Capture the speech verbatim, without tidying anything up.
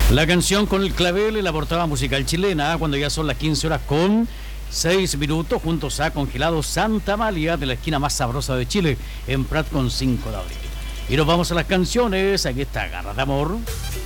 La canción con el clavel en la portada musical chilena, cuando ya son las quince horas con seis minutos, juntos a Congelado Santa Amalia, de la esquina más sabrosa de Chile, en Prat con cinco de abril. Y nos vamos a las canciones. Aquí está Garra de Amor.